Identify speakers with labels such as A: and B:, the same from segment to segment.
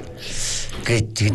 A: гэж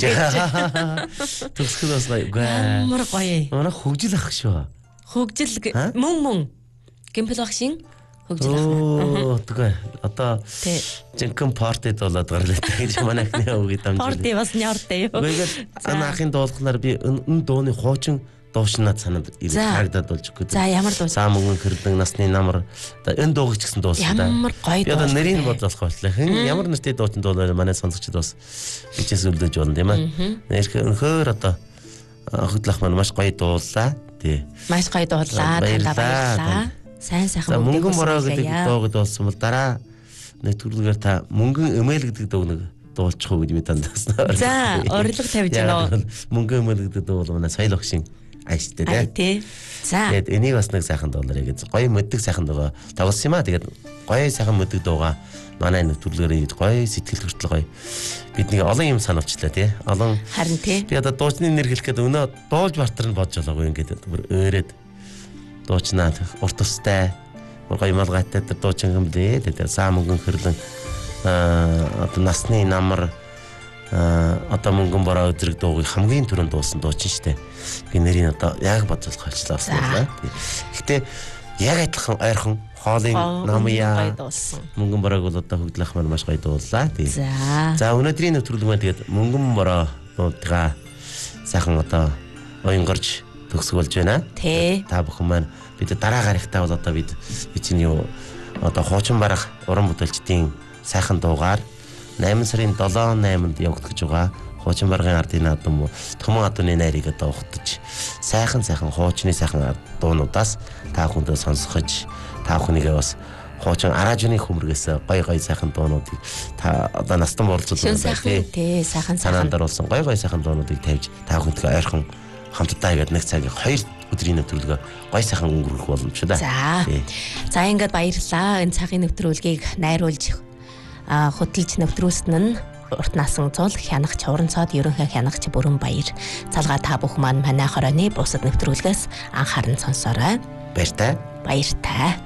A: төгсгөл бас гоё.
B: Амар гоё.
A: Манай хөгжил ах шүү.
B: Хөгжил мөн гимпл багшин хөгжил ах.
A: Тэгээ одоо жинхэнэ партид болоод гарлаа гэж манай ихний өвгий дамжуулсан.
B: Парти бас нёртэй юу.
A: Үгээд анахын дуулахнаар би энэ дууны хуучин дуушнаад санаад ирээд харагдаад болж өгөх.
B: За ямар дуу?
A: Саа мөнгөн хэрдэн насны намар энэ дуугч гэсэн дуусна.
B: Ямар гоё дуу.
A: Би одоо нэрийг бодлох болтлоо. Ямар нэртэй дуучин дуулаа манай сонсогчд бас бичээс үлдэж болно тийм ээ. Өнөхөр одоо хөдлөх маань маш гоё дууллаа. Тий.
B: Маш гоё дууллаа. Танда баярлалаа. Сайн сайхан
A: мөнгөн бороо гэдэг дууг дуулсан бол дараа нэвтрүүлгээр та мөнгөн эмээл гэдэг дууг нэг дуулчих уу гэж би таньдсан.
B: За, урилга тавьж байна уу?
A: Мөнгөн эмээл гэдэг дуу бол манай соёл огшин айштай
B: тий. За.
A: Тэгээд энийг бас нэг сайхан дуулаарэ гэж гоё мэддэг сайхан дуугаа тоглосон юм аа. Тэгээд гоё сайхан мэддэг дуугаа манай нэвтрүүлгээр гоё сэтгэл хүртэл гоё бидний олон юм сануулчлаа тий. Олон
B: харин тий.
A: Би одоо дуучны нэр хэлэхэд өнөө дуулж бартар нь бодж болоогүй ингээд өөрөөд дуучнаа урт устай гоё малгайтай дуучин юм дээ. Тэгээд саа мөнгөн хэрлэн одоо насны намар одоо мөнгөн бороо зэрэг дуугийг хамгийн түрүүнд дуусан дуучин штэ. Би нэрийг одоо яг бодож олчлаа байна. Гэхдээ яг адилхан ойрхон хоолын намяа мөнгөн бороог бол одоо хөдлөх маань маш гоё дууллаа. За өнөөдрийн нэвтрүүлэг маань тэгээд мөнгөн бороо дуудгаа сайхан одоо оёнгорж төгсгөлж байна. Та бүхэн маань бид дараа гарагтаа бол одоо бид чинь юу одоо хуучин барах уран бүтээлчдийн сайхан дуугаар 8 сарын 7-8-нд явагдаж байгаа хуучин баргын ардын наадам Төмөн адууны найрыг одоо ухтаж сайхан хуучны сайхан дуунуудаас та бүхэндээ сонсгож та бүхнийгээ бас хуучин араажны хөмргээс гоё сайхан дуунуудыг та одоо настан болцуулсан
B: тий сайхан
A: санаанд оруулсан гоё сайхан дуунуудыг тавьж та бүхэнтэй ойрхон хамтдаа игээд нэг цагийн 2 өдрийн нэвтрүүлгээ гоё сайхан өнгөрөх боломжтой да.
B: За ингээд баярлалаа. Энэ цагийн нэвтрүүлгийг найруулж хөтлж нэвтрүүлсэн нь урт насан цул хянагч уран цоод ерөнхий хянагч Бүрэн Баяр. Цалгаа та бүх маань манай хорооны бусад нэвтрүүлгээс анхааран сонсоорой.
A: Баяртай.
B: Баяртай.